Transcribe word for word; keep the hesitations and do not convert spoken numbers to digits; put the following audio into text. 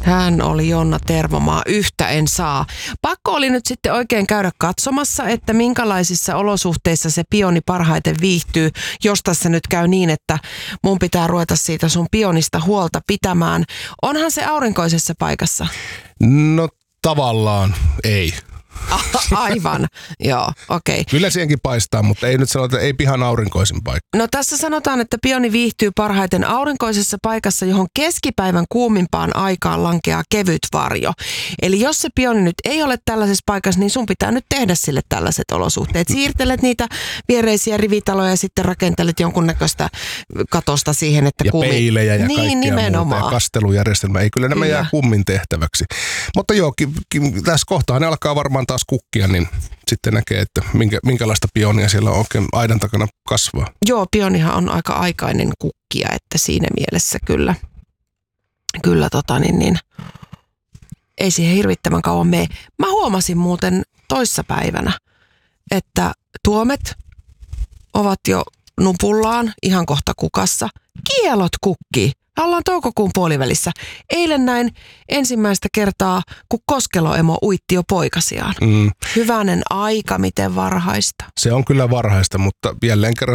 Hän oli Jonna Tervomaa, yhtä en saa. Pakko oli nyt sitten oikein käydä katsomassa, että minkälaisissa olosuhteissa se pioni parhaiten viihtyy, jos tässä nyt käy niin, että mun pitää ruveta siitä sun pionista huolta pitämään. Onhan se aurinkoisessa paikassa? No tavallaan ei. Aivan, joo, okei. Okay. Kyllä siihenkin paistaa, mutta ei nyt sanota, ei pihan aurinkoisin paikka. No tässä sanotaan, että pioni viihtyy parhaiten aurinkoisessa paikassa, johon keskipäivän kuumimpaan aikaan lankeaa kevyt varjo. Eli jos se pioni nyt ei ole tällaisessa paikassa, niin sun pitää nyt tehdä sille tällaiset olosuhteet. Siirtelet niitä viereisiä rivitaloja ja sitten rakentelet jonkunnäköistä katosta siihen, että ja kuumi... peilejä ja niin, kaikkea nimenomaan. muuta ja kastelujärjestelmä. Ei kyllä nämä kyllä. jää kummin tehtäväksi. Mutta joo, ki, ki, tässä kohtaa ne alkaa varmaan taas kukkia, niin sitten näkee, että minkä, minkälaista pionia siellä oikein aidan takana kasvaa. Joo, pionihan on aika aikainen kukkia, että siinä mielessä kyllä, kyllä tota niin, niin ei siihen hirvittävän kauan mene. Mä huomasin muuten toissapäivänä, että tuomet ovat jo nupullaan, ihan kohta kukassa. Kielot kukkii. Ollaan toukokuun puolivälissä. Eilen näin ensimmäistä kertaa, kun Koskeloemo uitti jo poikasiaan. Mm. Hyvänen aika, miten varhaista. Se on kyllä varhaista, mutta jälleen kerran